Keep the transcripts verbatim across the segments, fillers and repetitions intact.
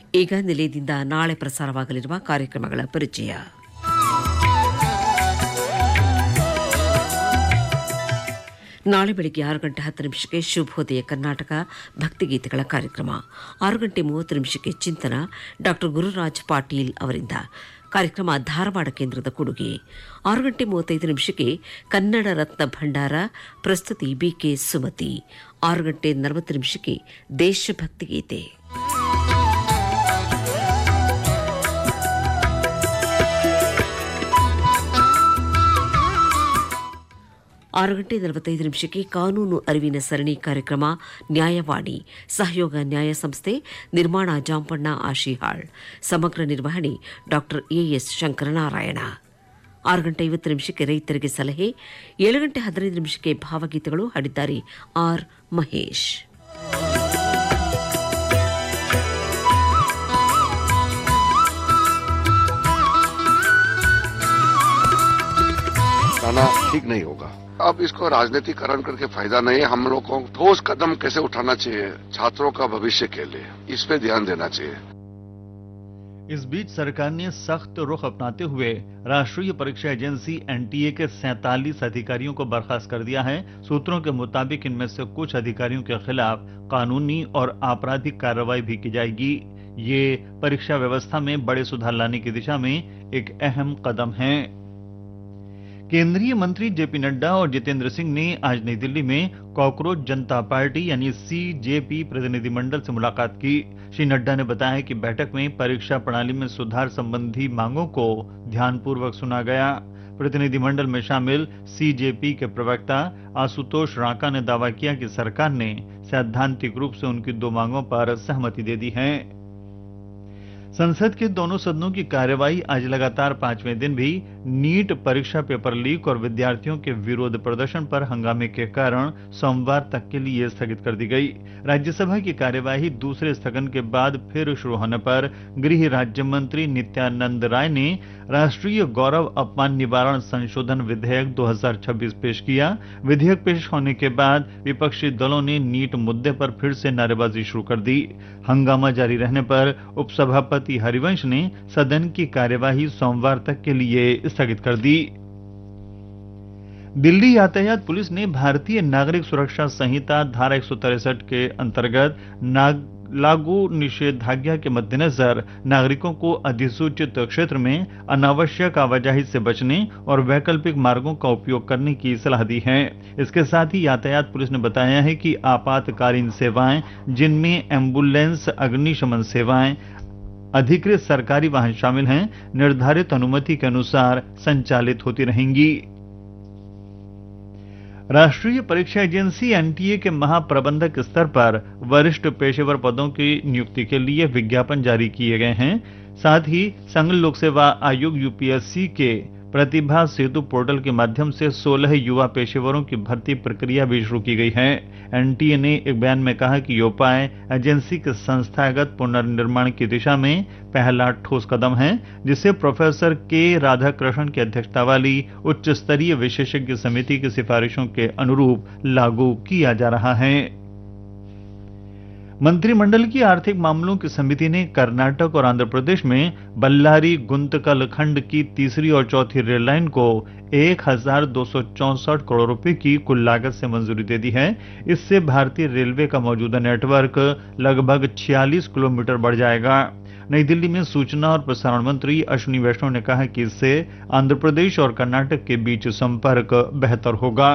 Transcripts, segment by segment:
ಈಗ ನಿಲಯದಿಂದ ನಾಳೆ ಪ್ರಸಾರವಾಗಲಿರುವ ಕಾರ್ಯಕ್ರಮಗಳ ಪರಿಚಯ. ನಾಳೆ ಬೆಳಗ್ಗೆ ಆರು ಗಂಟೆ ಹತ್ತು ನಿಮಿಷಕ್ಕೆ ಶುಭೋದಯ ಕರ್ನಾಟಕ ಭಕ್ತಿಗೀತೆಗಳ ಕಾರ್ಯಕ್ರಮ. ಆರು ಗಂಟೆ ಮೂವತ್ತು ನಿಮಿಷಕ್ಕೆ ಚಿಂತನ ಡಾ ಗುರುರಾಜ್ ಪಾಟೀಲ್ ಅವರಿಂದ. ಕಾರ್ಯಕ್ರಮ ಧಾರವಾಡ ಕೇಂದ್ರದ ಕೊಡುಗೆ. ಆರು ಗಂಟೆ ಮೂವತ್ತೈದು ನಿಮಿಷಕ್ಕೆ ಕನ್ನಡ ರತ್ನ ಭಂಡಾರ, ಪ್ರಸ್ತುತಿ ಬಿಕೆ ಸುಮತಿ. ಆರು ಗಂಟೆ ನಲವತ್ತು ನಿಮಿಷಕ್ಕೆ ದೇಶಭಕ್ತಿ ಗೀತೆ. ಆರು ಗಂಟೆ ನಲವತ್ತೈದು ನಿಮಿಷಕ್ಕೆ ಕಾನೂನು ಅರಿವಿನ ಸರಣಿ ಕಾರ್ಯಕ್ರಮ ನ್ಯಾಯವಾಣಿ. ಸಹಯೋಗ ನ್ಯಾಯ ಸಂಸ್ಥೆ, ನಿರ್ಮಾಣ ಜಾಂಪಣ್ಣ ಆಶಿಹಾಳ್. ಸಮಗ್ರ ನಿರ್ವಹಣೆ ಡಾ ಎಎಸ್ ಶಂಕರನಾರಾಯಣ. ಆರು ಗಂಟೆ ಐವತ್ತು ನಿಮಿಷಕ್ಕೆ ರೈತರಿಗೆ ಸಲಹೆ. ಏಳು ಗಂಟೆ ಹದಿನೈದು ನಿಮಿಷಕ್ಕೆ ಭಾವಗೀತೆಗಳು ಹಾಡಿದ್ದಾರೆ ಆರ್ ಮಹೇಶ್. ठीक नहीं होगा. अब इसको राजनीतिकरण करके फायदा नहीं है. हम लोग को ठोस कदम कैसे उठाना चाहिए छात्रों का भविष्य के लिए, इस पे ध्यान देना चाहिए. इस बीच सरकार ने सख्त रुख अपनाते हुए राष्ट्रीय परीक्षा एजेंसी एनटीए के सैंतालीस अधिकारियों को बर्खास्त कर दिया है. सूत्रों के मुताबिक इनमें से कुछ अधिकारियों के खिलाफ कानूनी और आपराधिक कार्रवाई भी की जाएगी. ये परीक्षा व्यवस्था में बड़े सुधार लाने की दिशा में एक अहम कदम है. केंद्रीय मंत्री जेपी नड्डा और जितेंद्र सिंह ने आज नई दिल्ली में कॉकरोच जनता पार्टी यानी सीजेपी प्रतिनिधिमंडल से मुलाकात की. श्री नड्डा ने बताया कि बैठक में परीक्षा प्रणाली में सुधार संबंधी मांगों को ध्यानपूर्वक सुना गया. प्रतिनिधिमंडल में शामिल सीजेपी के प्रवक्ता आशुतोष रांका ने दावा किया कि सरकार ने सैद्धांतिक रूप से उनकी दो मांगों पर सहमति दे दी है. संसद के दोनों सदनों की कार्यवाही आज लगातार पांचवें दिन भी नीट परीक्षा पेपर लीक और विद्यार्थियों के विरोध प्रदर्शन पर हंगामे के कारण सोमवार तक के लिए स्थगित कर दी गई. राज्यसभा की कार्यवाही दूसरे स्थगन के बाद फिर शुरू होने पर गृह राज्य मंत्री नित्यानंद राय ने राष्ट्रीय गौरव अपमान निवारण संशोधन विधेयक दो हज़ार छब्बीस पेश किया. विधेयक पेश होने के बाद विपक्षी दलों ने नीट मुद्दे पर फिर से नारेबाजी शुरू कर दी. हंगामा जारी रहने पर उपसभापति हरिवंश ने सदन की कार्यवाही सोमवार तक के लिए स्थगित कर दी. दिल्ली यातायात पुलिस ने भारतीय नागरिक सुरक्षा संहिता धारा एक सौ तिरसठ के अंतर्गत नाग लागू निषेधाज्ञा के मद्देनजर नागरिकों को अधिसूचित क्षेत्र में अनावश्यक आवाजाही से बचने और वैकल्पिक मार्गों का उपयोग करने की सलाह दी है. इसके साथ ही यातायात पुलिस ने बताया है कि आपातकालीन सेवाएं, जिनमें एम्बुलेंस, अग्निशमन सेवाएं, अधिकृत सरकारी वाहन शामिल हैं, निर्धारित अनुमति के अनुसार संचालित होती रहेंगी. राष्ट्रीय परीक्षा एजेंसी एनटीए के महाप्रबंधक स्तर पर वरिष्ठ पेशेवर पदों की नियुक्ति के लिए विज्ञापन जारी किए गए हैं. साथ ही संघ लोक सेवा आयोग यूपीएससी के प्रतिभा सेतु पोर्टल के माध्यम से सोलह युवा पेशेवरों की भर्ती प्रक्रिया भी शुरू की गई है. एनटीए ने एक बयान में कहा कि ये उपाय एजेंसी के संस्थागत पुनर्निर्माण की दिशा में पहला ठोस कदम है, जिसे प्रोफेसर के राधाकृष्णन की अध्यक्षता वाली उच्च स्तरीय विशेषज्ञ समिति की सिफारिशों के अनुरूप लागू किया जा रहा है. मंत्रिमंडल की आर्थिक मामलों की समिति ने कर्नाटक और आंध्र प्रदेश में बल्लारी गुंतकल खंड की तीसरी और चौथी रेल लाइन को एक हजार दो सौ चौसठ करोड़ रुपए की कुल लागत से मंजूरी दे दी है. इससे भारतीय रेलवे का मौजूदा नेटवर्क लगभग छियालीस किलोमीटर बढ़ जाएगा. नई दिल्ली में सूचना और प्रसारण मंत्री अश्विनी वैष्णव ने कहा कि इससे आंध्र प्रदेश और कर्नाटक के बीच संपर्क बेहतर होगा.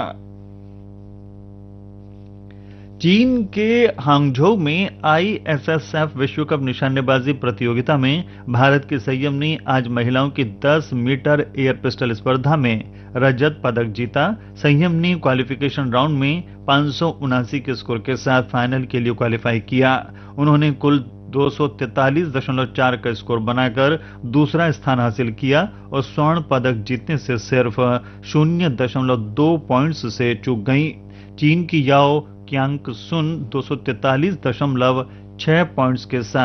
चीन के हांगझोउ में आईएसएसएफ विश्व कप निशानेबाजी प्रतियोगिता में भारत के संयम ने आज महिलाओं की दस मीटर एयर पिस्टल स्पर्धा में रजत पदक जीता. संयम ने क्वालिफिकेशन राउंड में पांच सौ उनासी के स्कोर के साथ फाइनल के लिए क्वालिफाई किया. उन्होंने कुल दो सौ तैंतालीस दशमलव चार का स्कोर बनाकर दूसरा स्थान हासिल किया और स्वर्ण पदक जीतने से सिर्फ शून्य दशमलव दो पॉइंट्स से चूक गई. चीन की याओ क्यांग सुन दो सौ तैंतालीस दशमलव छह पॉइंट्स के साथ